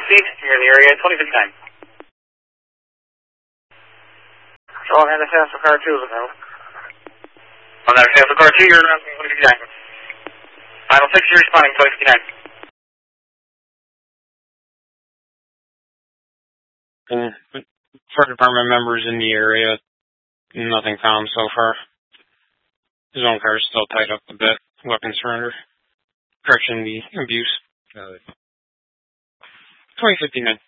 You're in the area, 2059. Oh, and the Fast car 2 is available. On that Fast car 2, you're around 2059. Final 6, you're responding, 2059. Fire department members in the area, nothing found so far. His own car is still tied up a bit. Weapon surrender. Correction, the abuse. 2059.